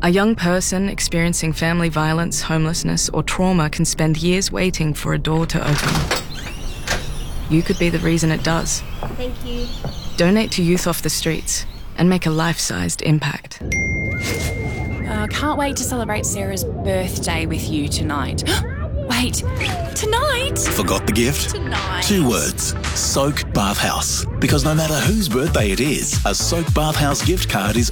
A young person experiencing family violence, homelessness, or trauma can spend years waiting for a door to open. You could be the reason it does. Thank you. Donate to Youth Off the Streets and make a life-sized impact. Can't wait to celebrate Sarah's birthday with you tonight. Wait, tonight? Forgot the gift? Tonight. 2 words. Soak Bathhouse. Because no matter whose birthday it is, a Soak Bathhouse gift card is